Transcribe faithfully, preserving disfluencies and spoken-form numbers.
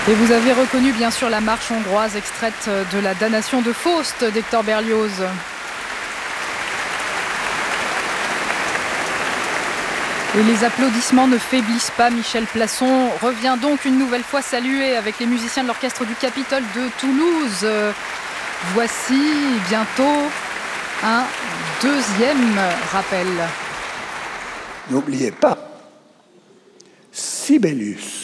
Et vous avez reconnu bien sûr la marche hongroise extraite de la damnation de Faust d'Hector Berlioz. Et les applaudissements ne faiblissent pas. Michel Plasson revient donc une nouvelle fois saluer avec les musiciens de l'orchestre du Capitole de Toulouse. Voici bientôt un deuxième rappel. N'oubliez pas, Sibelius